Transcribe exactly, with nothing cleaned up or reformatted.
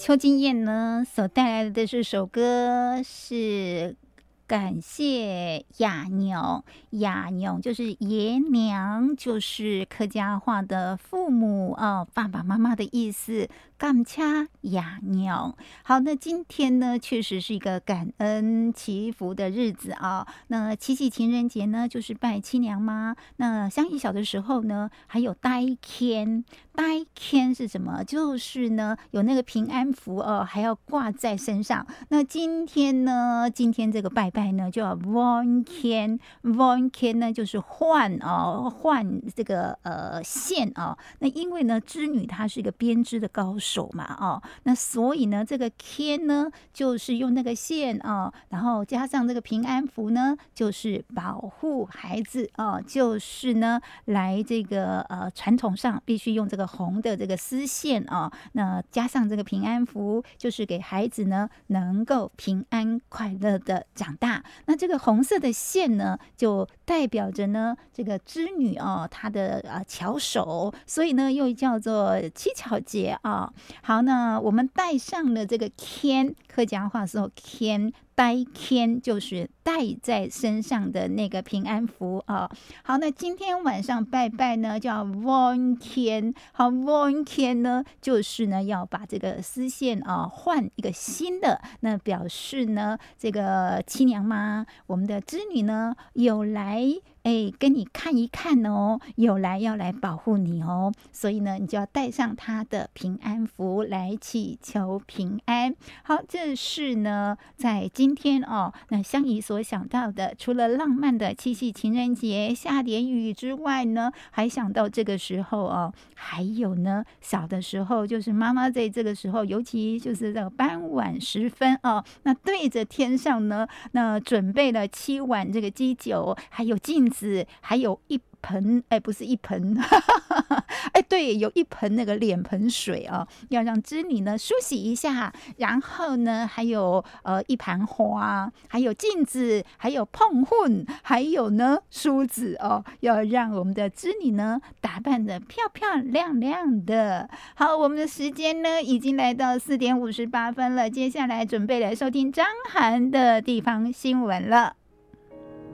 邱金燕呢所带来的这首歌是感谢雅娘，雅娘就是爷娘，就是客家话的父母啊，爸爸妈妈的意思。感谢雅娘。好，那今天呢，确实是一个感恩祈福的日子啊。那七夕情人节呢，就是拜七娘妈。那香姨小的时候呢，还有呆天，呆天是什么？就是呢，有那个平安符哦，还要挂在身上。那今天呢，今天这个拜拜呢，就要 von 天 von 天呢，就是换哦，换这个呃线哦。那因为呢，织女她是一个编织的高手。手嘛哦，那所以呢，这个天呢，就是用那个线哦，然后加上这个平安符呢，就是保护孩子哦，就是呢，来这个呃传统上必须用这个红的这个丝线哦，那加上这个平安符，就是给孩子呢能够平安快乐的长大。那这个红色的线呢，就代表着呢这个织女哦，她的呃巧手，所以呢又叫做七巧节啊。好，那我们带上了这个天，客家话说天，带天就是带在身上的那个平安符啊。好，那今天晚上拜拜呢，叫 von 天。好 von 天呢，就是呢要把这个丝线啊换一个新的，那表示呢这个七娘妈，我们的织女呢有来。哎，跟你看一看哦，有来要来保护你哦，所以呢，你就要带上他的平安符来祈求平安。好，这是呢，在今天哦，那香姨所想到的，除了浪漫的七夕情人节下点雨之外呢，还想到这个时候哦，还有呢，小的时候就是妈妈在这个时候，尤其就是这个傍晚时分哦，那对着天上呢，那准备了七碗这个鸡酒，还有镜子，还有一盆，哎，不是一盆，哎，对，有一盆那个脸盆水啊，要让织女呢梳洗一下，然后呢，还有呃一盘花，还有镜子，还有碰混，还有呢梳子哦，要让我们的织女呢打扮得漂漂亮亮的。好，我们的时间呢已经来到四点五十八分了，接下来准备来收听张涵的地方新闻了。